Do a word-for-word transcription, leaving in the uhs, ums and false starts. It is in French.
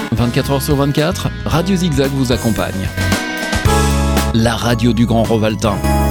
vingt-quatre heures sur vingt-quatre, Radio Zigzag vous accompagne. La radio du Grand Rovaltin.